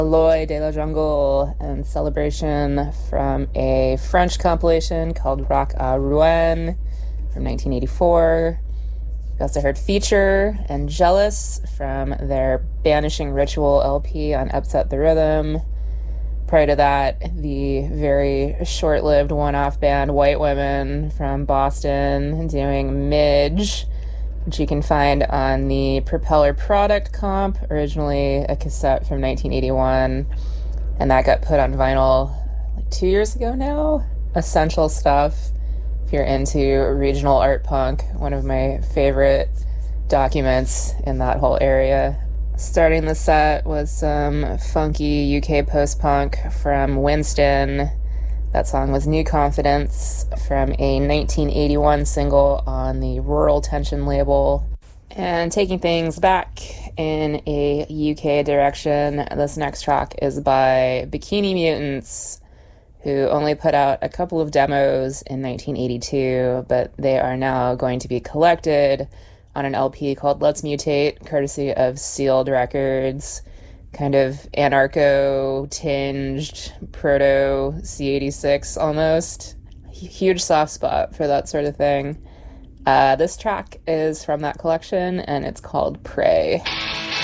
Loi de la Jungle and Celebration from a French compilation called Rock à Rouen from 1984. We also heard Feature and Jealous from their Banishing Ritual LP on Upset the Rhythm. Prior to that, the very short-lived one-off band White Women from Boston doing Midge, which you can find on the Propeller Product comp, originally a cassette from 1981, and that got put on vinyl like 2 years ago now. Essential stuff if you're into regional art punk, one of my favorite documents in that whole area. Starting the set was some funky UK post-punk from Winston. That song was New Confidence from a 1981 single on the Rural Tension label. And taking things back in a UK direction, this next track is by Bikini Mutants, who only put out a couple of demos in 1982, but they are now going to be collected on an LP called Let's Mutate, courtesy of Sealed Records. Kind of anarcho-tinged, proto-C86 almost. Huge soft spot for that sort of thing. This track is from that collection, and it's called Prey.